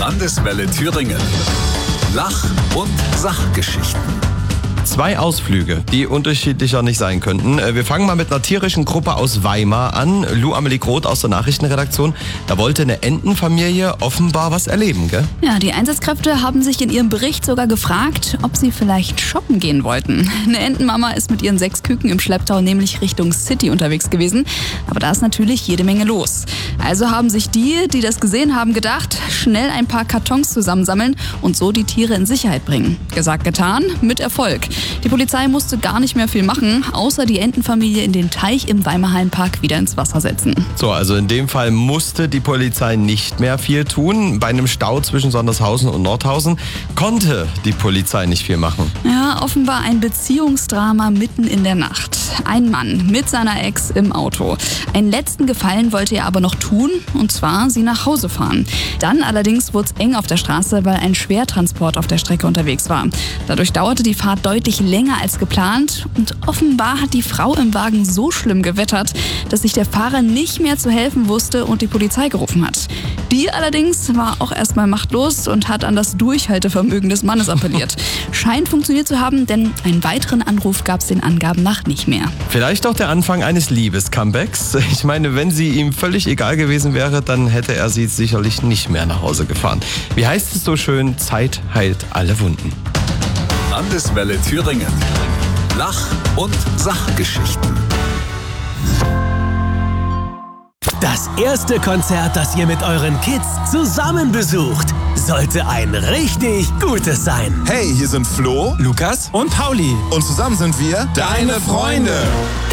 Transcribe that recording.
Landeswelle Thüringen. Lach- und Sachgeschichten. 2 Ausflüge, die unterschiedlicher nicht sein könnten. Wir fangen mal mit einer tierischen Gruppe aus Weimar an. Lou Amelie Groth aus der Nachrichtenredaktion. Da wollte eine Entenfamilie offenbar was erleben, gell? Ja, die Einsatzkräfte haben sich in ihrem Bericht sogar gefragt, ob sie vielleicht shoppen gehen wollten. Eine Entenmama ist mit ihren 6 Küken im Schlepptau nämlich Richtung City unterwegs gewesen. Aber da ist natürlich jede Menge los. Also haben sich die das gesehen haben, gedacht, schnell ein paar Kartons zusammensammeln und so die Tiere in Sicherheit bringen. Gesagt, getan, mit Erfolg. Die Polizei musste gar nicht mehr viel machen, außer die Entenfamilie in den Teich im Weimarhallenpark wieder ins Wasser setzen. So, also in dem Fall musste die Polizei nicht mehr viel tun. Bei einem Stau zwischen Sondershausen und Nordhausen konnte die Polizei nicht viel machen. Ja, offenbar ein Beziehungsdrama mitten in der Nacht. Ein Mann mit seiner Ex im Auto. Einen letzten Gefallen wollte er aber noch tun, und zwar sie nach Hause fahren. Dann allerdings wurde es eng auf der Straße, weil ein Schwertransport auf der Strecke unterwegs war. Dadurch dauerte die Fahrt deutlich länger als geplant und offenbar hat die Frau im Wagen so schlimm gewettert, dass sich der Fahrer nicht mehr zu helfen wusste und die Polizei gerufen hat. Die allerdings war auch erstmal machtlos und hat an das Durchhaltevermögen des Mannes appelliert. Scheint funktioniert zu haben, denn einen weiteren Anruf gab es den Angaben nach nicht mehr. Vielleicht auch der Anfang eines Liebes-Comebacks. Ich meine, wenn sie ihm völlig egal gewesen wäre, dann hätte er sie sicherlich nicht mehr nach Hause gefahren. Wie heißt es so schön? Zeit heilt alle Wunden. Landeswelle Thüringen. Lach- und Sachgeschichten. Das erste Konzert, das ihr mit euren Kids zusammen besucht, sollte ein richtig gutes sein. Hey, hier sind Flo, Lukas und Pauli. und zusammen sind wir Deine Freunde.